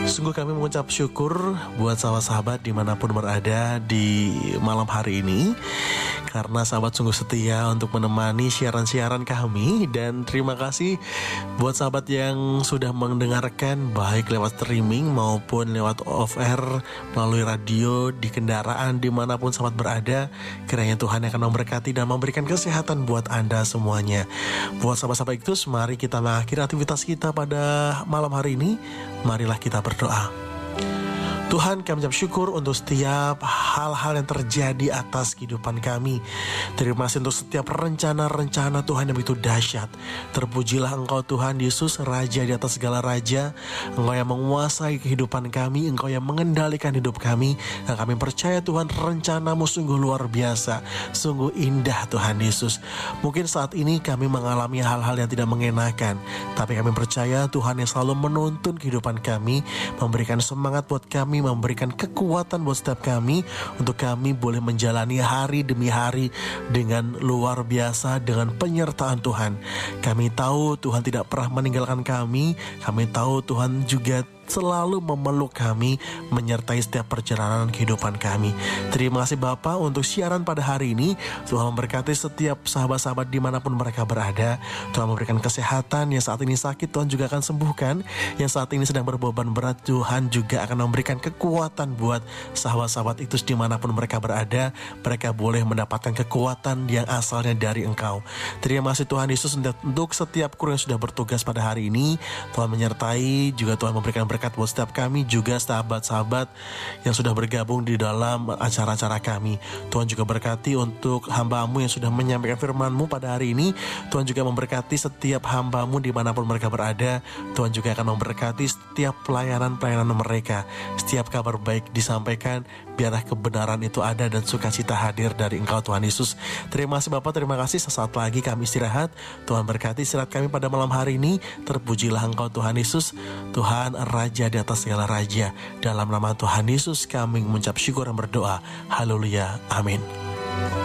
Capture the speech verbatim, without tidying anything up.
Sungguh kami mengucap syukur buat sahabat-sahabat dimanapun berada di malam hari ini, karena sahabat sungguh setia untuk menemani siaran-siaran kami. Dan terima kasih buat sahabat yang sudah mendengarkan baik lewat streaming maupun lewat off-air melalui radio, di kendaraan, dimanapun sahabat berada. Kiranya Tuhan akan memberkati dan memberikan kesehatan buat Anda semuanya. Buat sahabat-sahabat itu, mari kita mengakhiri aktivitas kita pada malam hari ini. Marilah kita berdoa. Tuhan, kami ucap syukur untuk setiap hal-hal yang terjadi atas kehidupan kami. Terima kasih untuk setiap rencana-rencana Tuhan yang begitu dahsyat. Terpujilah Engkau Tuhan Yesus, Raja di atas segala raja. Engkau yang menguasai kehidupan kami, Engkau yang mengendalikan hidup kami. Dan kami percaya Tuhan, rencana-Mu sungguh luar biasa, sungguh indah Tuhan Yesus. Mungkin saat ini kami mengalami hal-hal yang tidak mengenakan, tapi kami percaya Tuhan yang selalu menuntun kehidupan kami, memberikan semangat buat kami, memberikan kekuatan buat setiap kami, untuk kami boleh menjalani hari demi hari dengan luar biasa, dengan penyertaan Tuhan. Kami tahu Tuhan tidak pernah meninggalkan kami. Kami tahu Tuhan juga selalu memeluk kami, menyertai setiap perjalanan kehidupan kami. Terima kasih Bapa untuk siaran pada hari ini. Tuhan memberkati setiap sahabat-sahabat dimanapun mereka berada. Tuhan memberikan kesehatan. Yang saat ini sakit, Tuhan juga akan sembuhkan. Yang saat ini sedang berbeban berat, Tuhan juga akan memberikan kekuatan buat sahabat-sahabat itu dimanapun mereka berada. Mereka boleh mendapatkan kekuatan yang asalnya dari Engkau. Terima kasih Tuhan Yesus untuk setiap kru yang sudah bertugas pada hari ini. Tuhan menyertai, juga Tuhan memberikan berkat berkat buat setiap kami, juga sahabat-sahabat yang sudah bergabung di dalam acara-acara kami. Tuhan juga berkati untuk hamba-Mu yang sudah menyampaikan firman-Mu pada hari ini. Tuhan juga memberkati setiap hamba-Mu dimanapun mereka berada. Tuhan juga akan memberkati setiap pelayanan-pelayanan mereka. Setiap kabar baik disampaikan, biarlah kebenaran itu ada dan sukacita hadir dari Engkau Tuhan Yesus. Terima kasih Bapak, terima kasih. Sesaat lagi kami istirahat. Tuhan berkati istirahat kami pada malam hari ini. Terpujilah Engkau Tuhan Yesus, Tuhan Raja di atas segala raja. Dalam nama Tuhan Yesus kami mengucap syukur dan berdoa. Haleluya, amin.